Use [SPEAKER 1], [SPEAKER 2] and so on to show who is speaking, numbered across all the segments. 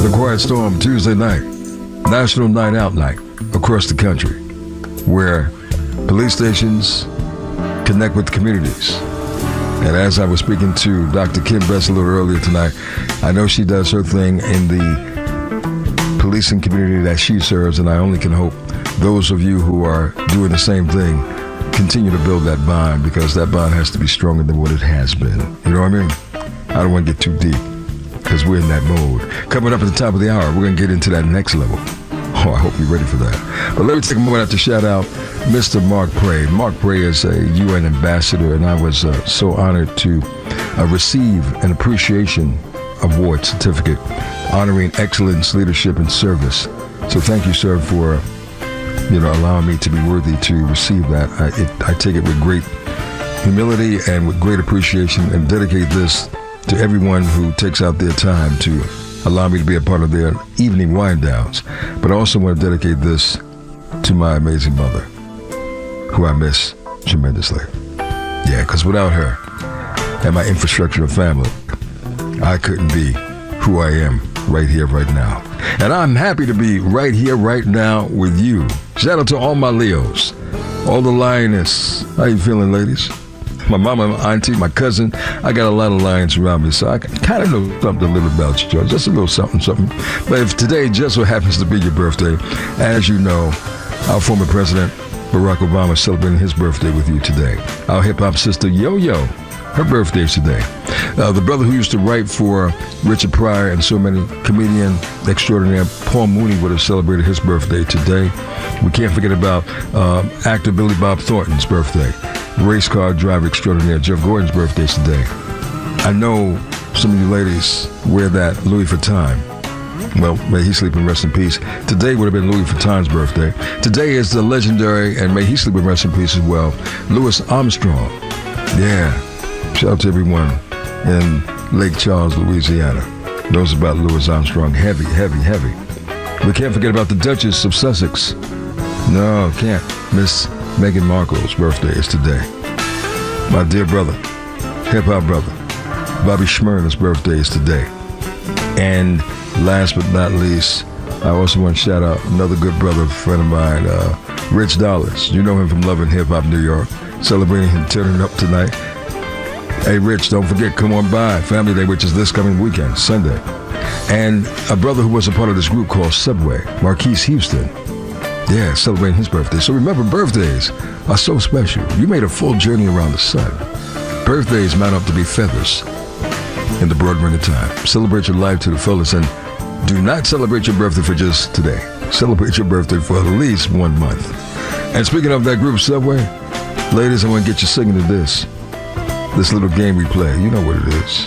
[SPEAKER 1] The Quiet Storm Tuesday night, National Night Out night across the country, where police stations connect with communities. And as I was speaking to Dr. Kim Best a little earlier tonight, I know she does her thing in the policing community that she serves, and I only can hope those of you who are doing the same thing continue to build that bond, because that bond has to be stronger than what it has been. You know what I mean? I don't want to get too deep, because we're in that mode. Coming up at the top of the hour, we're going to get into that next level. Oh, I hope you're ready for that. But let me take a moment to shout out Mr. Mark Prey. Mark Prey is a UN ambassador, and I was so honored to receive an appreciation award certificate honoring excellence, leadership, and service. So thank you, sir, for allowing me to be worthy to receive that. I take it with great humility and with great appreciation, and dedicate this to everyone who takes out their time to allow me to be a part of their evening wind downs. But I also want to dedicate this to my amazing mother, who I miss tremendously. Yeah, because without her and my infrastructure of family, I couldn't be who I am right here, right now. And I'm happy to be right here, right now with you. Shout out to all my Leos, all the Lioness. How you feeling, ladies? My mama, my auntie, my cousin. I got a lot of lions around me, so I kind of know something a little about you, George. Just a little something. But if today just so happens to be your birthday, as you know, our former president, Barack Obama, is celebrating his birthday with you today. Our hip-hop sister, Yo-Yo, her birthday is today. The brother who used to write for Richard Pryor and so many, comedian extraordinaire Paul Mooney, would have celebrated his birthday today. We can't forget about actor Billy Bob Thornton's birthday. Race car driver extraordinaire Jeff Gordon's birthday is today. I know some of you ladies wear that Louis Vuitton. Well, may he sleep and rest in peace. Today would have been Louis Vuitton's birthday. Today is the legendary, and may he sleep and rest in peace as well, Louis Armstrong. Yeah. Shout out to everyone in Lake Charles, Louisiana. Knows about Louis Armstrong. Heavy, heavy, heavy. We can't forget about the Duchess of Sussex. No, can't. Miss Meghan Markle's birthday is today. My dear brother, hip-hop brother, Bobby Shmurda's birthday is today. And last but not least, I also want to shout out another good brother, friend of mine, Rich Dollars. You know him from Love and Hip Hop New York. Celebrating him turning up tonight. Hey, Rich, don't forget, come on by. Family Day, which is this coming weekend, Sunday. And a brother who was a part of this group called Subway, Marquise Houston. Yeah, celebrating his birthday. So remember, birthdays are so special. You made a full journey around the sun. Birthdays mount up to be feathers in the broad ring of time. Celebrate your life to the fullest, and do not celebrate your birthday for just today. Celebrate your birthday for at least 1 month. And speaking of that group, Subway, ladies, I want to get you singing to this little game we play. You know what it is.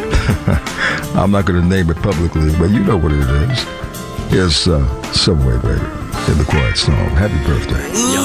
[SPEAKER 1] I'm not going to name it publicly, but you know what it is. It's Subway, baby, in the Quiet Storm. Happy birthday.